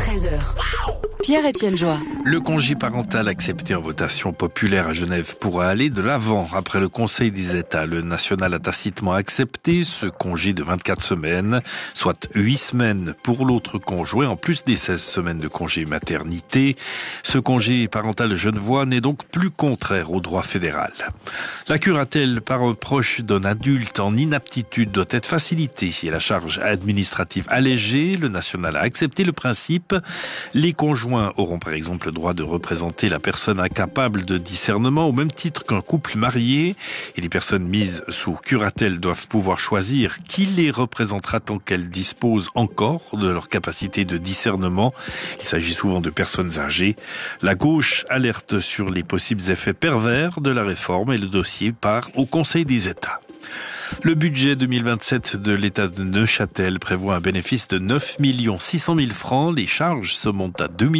13h. Pierre-Étienne Joie. Le congé parental accepté en votation populaire à Genève pourra aller de l'avant. Après le Conseil des États, le national a tacitement accepté ce congé de 24 semaines, soit 8 semaines pour l'autre conjoint, en plus des 16 semaines de congé maternité. Ce congé parental genevois n'est donc plus contraire au droit fédéral. La curatelle par un proche d'un adulte en inaptitude doit être facilitée et la charge administrative allégée. Le national a accepté le principe. Les conjoints auront par exemple le droit de représenter la personne incapable de discernement au même titre qu'un couple marié. Et les personnes mises sous curatelle doivent pouvoir choisir qui les représentera tant qu'elles disposent encore de leur capacité de discernement. Il s'agit souvent de personnes âgées. La gauche alerte sur les possibles effets pervers de la réforme et le dossier part au Conseil des États. Le budget 2027 de l'État de Neuchâtel prévoit un bénéfice de 9 600 000 francs. Les charges se montent à 2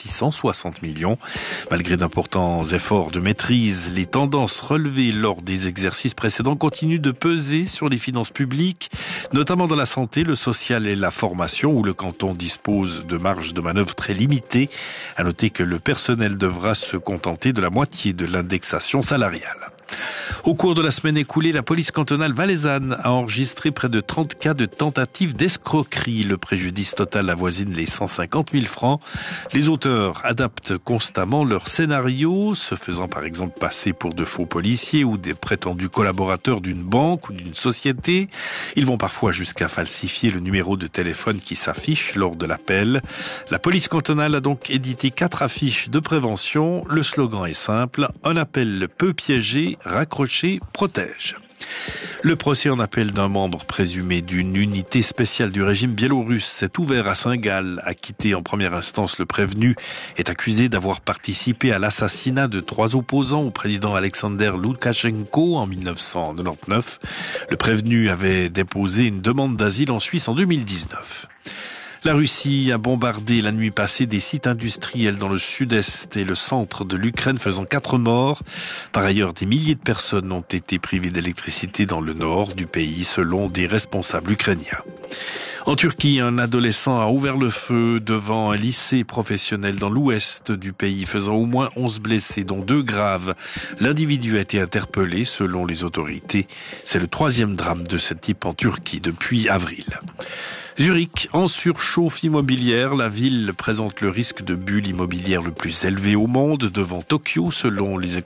660 millions. Malgré d'importants efforts de maîtrise, les tendances relevées lors des exercices précédents continuent de peser sur les finances publiques, notamment dans la santé, le social et la formation, où le canton dispose de marges de manœuvre très limitées. À noter que le personnel devra se contenter de la moitié de l'indexation salariale. Au cours de la semaine écoulée, la police cantonale valaisanne a enregistré près de 30 cas de tentatives d'escroquerie. Le préjudice total avoisine les 150 000 francs. Les auteurs adaptent constamment leur scénario, se faisant par exemple passer pour de faux policiers ou des prétendus collaborateurs d'une banque ou d'une société. Ils vont parfois jusqu'à falsifier le numéro de téléphone qui s'affiche lors de l'appel. La police cantonale a donc édité 4 affiches de prévention. Le slogan est simple: un appel peu piégé, raccroché, protège. Le procès en appel d'un membre présumé d'une unité spéciale du régime biélorusse s'est ouvert à Saint-Gall. Acquitté en première instance, le prévenu est accusé d'avoir participé à l'assassinat de 3 opposants au président Alexander Loukachenko en 1999. Le prévenu avait déposé une demande d'asile en Suisse en 2019. La Russie a bombardé la nuit passée des sites industriels dans le sud-est et le centre de l'Ukraine, faisant 4 morts. Par ailleurs, des milliers de personnes ont été privées d'électricité dans le nord du pays, selon des responsables ukrainiens. En Turquie, un adolescent a ouvert le feu devant un lycée professionnel dans l'ouest du pays, faisant au moins 11 blessés, dont 2 graves. L'individu a été interpellé, selon les autorités. C'est le 3e drame de ce type en Turquie depuis avril. Zurich, en surchauffe immobilière, la ville présente le risque de bulle immobilière le plus élevé au monde, devant Tokyo, selon les